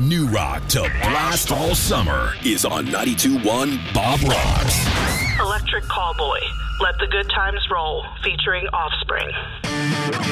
New rock to blast all summer is on 92.1 Bob Rocks. Electric Callboy, Let the Good Times Roll, featuring Offspring.